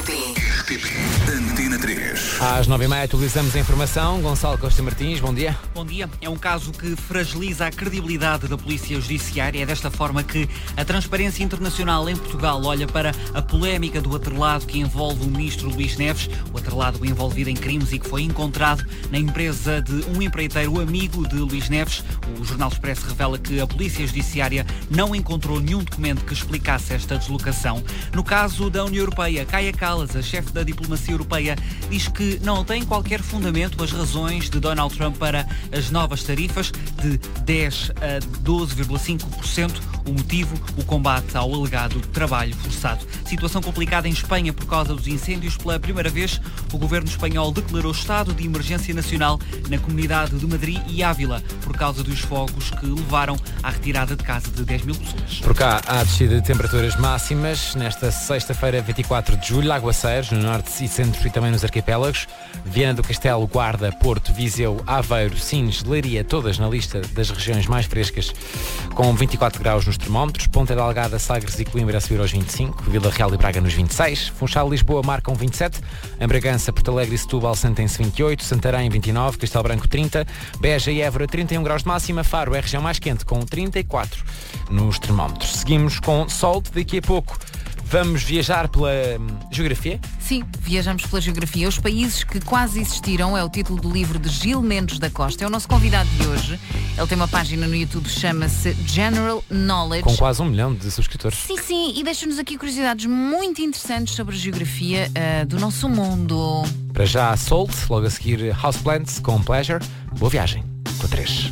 Antena 3. Às 9h30 atualizamos a informação. Gonçalo Costa Martins, bom dia. Bom dia. É um caso que fragiliza a credibilidade da Polícia Judiciária. É desta forma que a Transparência Internacional em Portugal olha para a polémica do atrelado que envolve o ministro Luís Neves, o atrelado envolvido em crimes e que foi encontrado na empresa de um empreiteiro amigo de Luís Neves. O Jornal Expresso revela que a Polícia Judiciária não encontrou nenhum documento que explicasse esta deslocação. No caso da União Europeia, Kaja Kallas, a chefe da diplomacia europeia, diz que não tem qualquer fundamento as razões de Donald Trump para as novas tarifas de 10% a 12,5%. O motivo, o combate ao alegado trabalho forçado. Situação complicada em Espanha por causa dos incêndios. Pela primeira vez, o governo espanhol declarou estado de emergência nacional na comunidade de Madrid e Ávila por causa dos fogos que levaram à retirada de casa de 10 mil pessoas. Por cá há descida de temperaturas máximas. Nesta sexta-feira, 24 de julho, aguaceiros no norte e centro e também nos arquipélagos. Viana do Castelo, Guarda, Porto, Viseu, Aveiro, Sines, Leiria, todas na lista das regiões mais frescas, com 24 graus nos termómetros. Ponta Delgada, Sagres e Coimbra a subir aos 25, Vila Real e Braga nos 26, Funchal e Lisboa marcam 27, em Bragança, Porto Alegre e Setúbal sentem-se 28, Santarém 29, Castelo Branco 30, Beja e Évora 31 graus de máxima, Faro é a região mais quente com 34 nos termómetros. Seguimos com sol, daqui a pouco vamos viajar pela geografia? Sim, viajamos pela geografia. Os países que quase existiram é o título do livro de Gil Mendes da Costa. É o nosso convidado de hoje. Ele tem uma página no YouTube, chama-se General Knowledge. Com quase 1 milhão de subscritores. Sim, e deixa-nos aqui curiosidades muito interessantes sobre a geografia do nosso mundo. Para já, Salt, logo a seguir Houseplants com Pleasure. Boa viagem, com 3.